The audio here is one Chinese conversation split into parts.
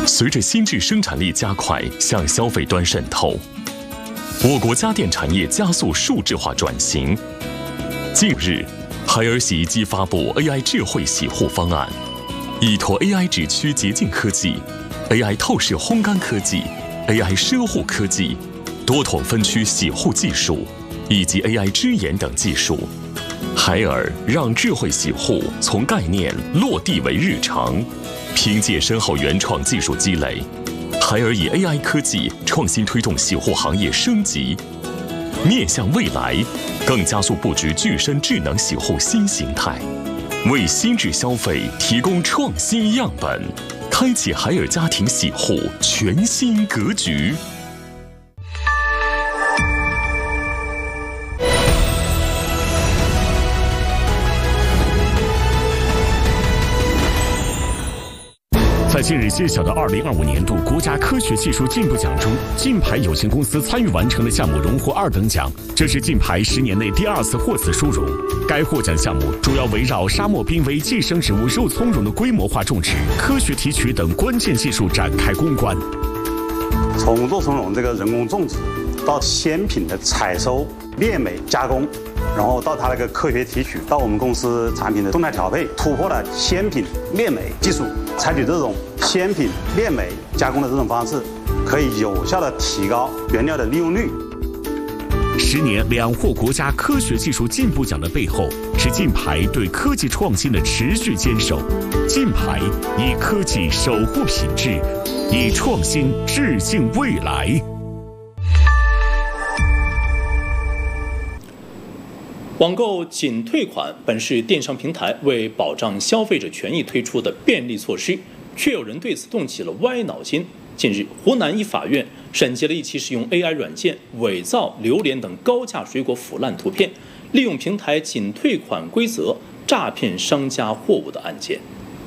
随着新质生产力加快向消费端渗透，我国家电产业加速数字化转型。近日，海尔洗衣机发布 AI 智慧洗护方案，依托 AI 指区洁净科技、AI 透视烘干科技、AI 奢护科技、多筒分区洗护技术以及 AI 支眼等技术，海尔让智慧洗护从概念落地为日常。凭借深厚原创技术积累，海尔以 AI 科技创新推动洗护行业升级，面向未来，更加速布局具身智能洗护新形态，为新质消费提供创新样本，开启海尔家庭洗护全新格局。 在近日揭晓的2025年度国家科学技术进步奖中，晋牌有限公司参与完成的项目荣获2等奖，这是晋牌10年内第2次获此殊荣。该获奖项目主要围绕沙漠濒危寄生植物肉苁蓉的规模化种植、科学提取等关键技术展开攻关。 从肉苁蓉这个人工种植到鲜品的采收、炼美、加工，然后到它那个科学提取，到我们公司产品的动态调配，突破了鲜品炼美技术，采取这种鲜品炼美加工的这种方式，可以有效的提高原料的利用率。 10年2获国家科学技术进步奖的背后，是晋牌对科技创新的持续坚守。晋牌以科技守护品质，以创新致敬未来。 网购仅退款本是电商平台为保障消费者权益推出的便利措施，却有人对此动起了歪脑筋。近日，湖南一法院审结了一起使用 AI 软件伪造榴莲等高价水果腐烂图片，利用平台仅退款规则诈骗商家货物的案件。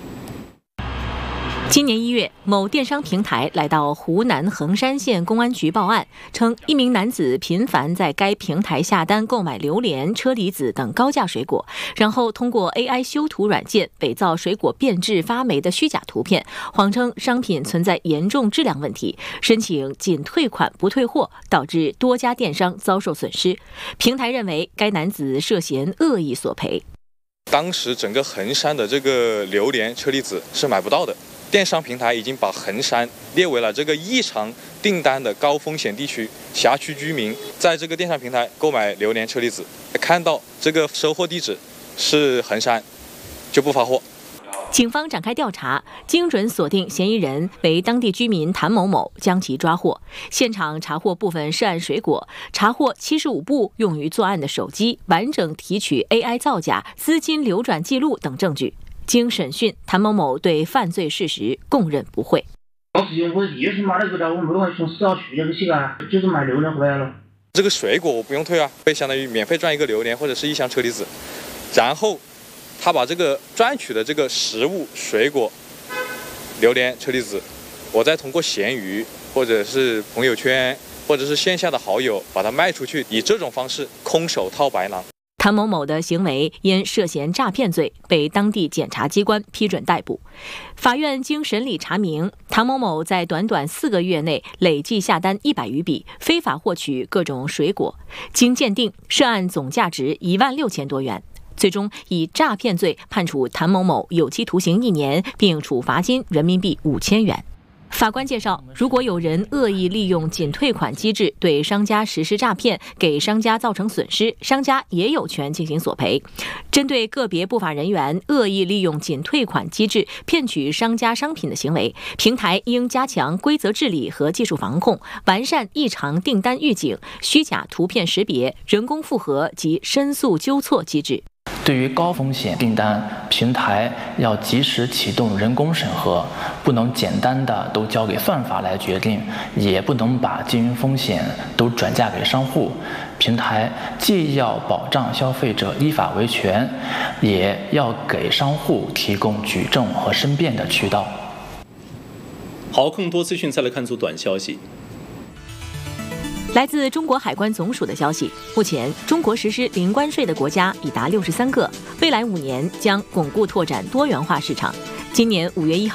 今年1月，某电商平台来到湖南衡山县公安局报案，称一名男子频繁在该平台下单购买榴莲、车厘子等高价水果，然后通过 AI 修图软件伪造水果变质发霉的虚假图片，谎称商品存在严重质量问题，申请仅退款不退货，导致多家电商遭受损失。平台认为该男子涉嫌恶意索赔。 当时整个衡山的这个榴莲、车厘子是买不到的。电商平台已经把衡山列为了这个异常订单的高风险地区，辖区居民在这个电商平台购买榴莲、车厘子，看到这个收货地址是衡山，就不发货。 警方展开调查，精准锁定嫌疑人为当地居民谭某某，将其抓获。现场查获部分涉案水果，查获75部用于作案的手机，完整提取 AI 造假、资金流转记录等证据。经审讯，谭某某对犯罪事实供认不讳。 当时我也是买了个的，我没完全是要去那个去啊，就是买榴莲回来了。 这个水果我不用退啊，会相当于免费赚一个榴莲或者是1箱车厘子，然后他把这个赚取的这个食物、水果、榴莲、车厘子，我再通过闲鱼或者是朋友圈或者是线下的好友把它卖出去，以这种方式空手套白狼。 谭某某的行为因涉嫌诈骗罪被当地检察机关批准逮捕。法院经审理查明，谭某某在短短4个月内累计下单100余笔，非法获取各种水果，经鉴定，涉案总价值16000多元。最终以诈骗罪判处谭某某有期徒刑1年，并处罚金人民币5000元。法官介绍，如果有人恶意利用仅退款机制对商家实施诈骗，给商家造成损失，商家也有权进行索赔。针对个别不法人员恶意利用仅退款机制骗取商家商品的行为，平台应加强规则治理和技术防控，完善异常订单预警、虚假图片识别、人工复核及申诉纠错机制。 对于高风险订单，平台要及时启动人工审核，不能简单的都交给算法来决定，也不能把经营风险都转嫁给商户。平台既要保障消费者依法维权，也要给商户提供举证和申辩的渠道。 好，更多资讯再来看组短消息。 来自中国海关总署的消息，目前中国实施零关税的国家已达63个，未来5年将巩固拓展多元化市场。今年5月1号。